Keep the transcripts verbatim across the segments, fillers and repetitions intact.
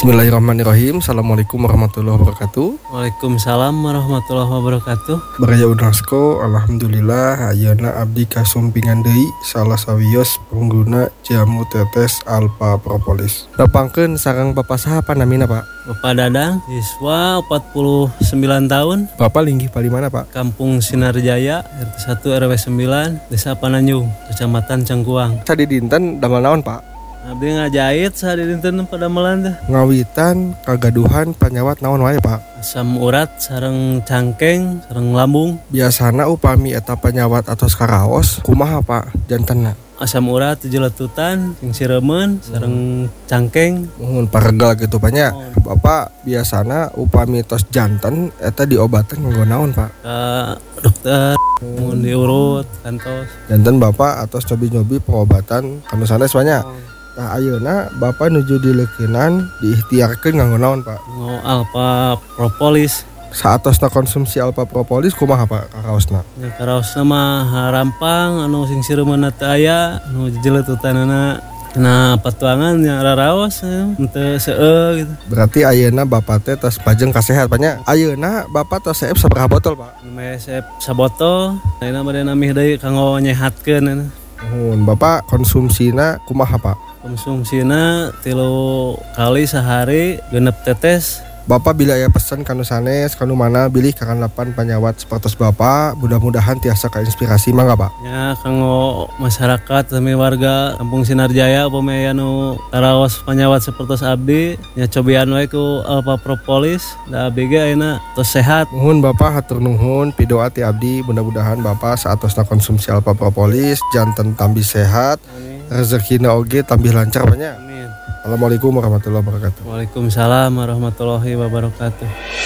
Bismillahirrahmanirrahim. Assalamualaikum warahmatullahi wabarakatuh. Waalaikumsalam warahmatullahi wabarakatuh. Baraya Unasko, alhamdulillah ayeuna abdi kasumpingan deui salah sawios pengguna jamu tetes Alpha Propolis. Dapangkeun sareng Bapak saha panamina, Pak? Bapak Dadang, siswa empat puluh sembilan tahun, Bapak linggih palimana, Pak? Kampung Sinarjaya, R T satu R W sembilan, Desa Pananjung, Kecamatan Cangkuang. Sadi dinten damel naon, Pak? Abdi ngajait sehari dinten pada melanda. Ngawitan kagaduhan panyawat naon wae, Pak? Asam urat sareng cangkeng, sareng lambung. Biasana upami eta panyawat atos karaos, kumaha, Pak? Jantenna. Asam urat jeletutan, sing siremen, sareng cangkeng. Mun paregal gitu banyak. Oh. Bapak biasana upami tos janten eta diobaten nganggo naon, Pak? Ke dokter, mun diurut kantos. Janten Bapak atos cobi-nyobi pengobatan kanu sanes banyak. Oh. Nah ayeuna Bapak nuju dileukeunnan diikhtiarkeun nganggo naon, Pak? Nggo Alpha Propolis. Saatosna konsumsi Alpha Propolis kumaha, Pak, karaosna? Ya karaosna mah rampang anu sing sireumna teu aya, anu jeletutanana kena patuangan nya raraos henteu seueur gitu. Berarti ayeuna Bapak teh tos pajeng kasehat banyak. Ayeuna Bapak tos seep sabaraha botol, Pak? Meh seep sabotol, ayeuna bade namih deui kanggo nyehatkeun. Nuhun, Bapak konsumsina kumaha, Pak? Konsumsina tilu kali sehari genep tetes. Bapak bila aya pesan kanu sanes kanu mana bilih kakanapan panyawat sapertos Bapak, mudah-mudahan tiasa kainspirasi mangga, Pak. Ya kanggo masyarakat sami warga Kampung Sinarjaya upami anu karaos panyawat sapertos abdi nya cobian wae ku Alpha Propolis da abdi ge ayeuna tos sehat. Nuhun Bapak, hatur nuhun pidoa ti abdi, mudah-mudahan Bapak saatosna konsumsi Alpha Propolis janten tambih sehat, rezekina oge tambih lancar banyak. Amin. Assalamualaikum warahmatullahi wabarakatuh. Waalaikumsalam warahmatullahi wabarakatuh.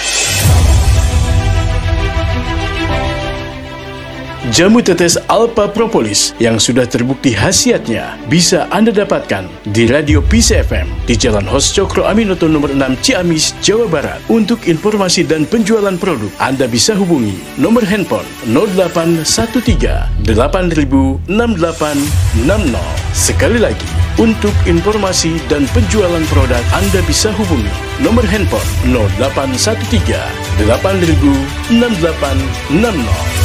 Jamu tetes Alpha Propolis yang sudah terbukti khasiatnya bisa Anda dapatkan di Radio P C F M di Jalan Hos Cokro Aminoto nomor enam Ciamis, Jawa Barat. Untuk informasi dan penjualan produk, Anda bisa hubungi nomor handphone nol delapan satu tiga delapan nol enam delapan enam nol. Sekali lagi, untuk informasi dan penjualan produk, Anda bisa hubungi nomor handphone nol delapan satu tiga delapan nol enam delapan enam nol.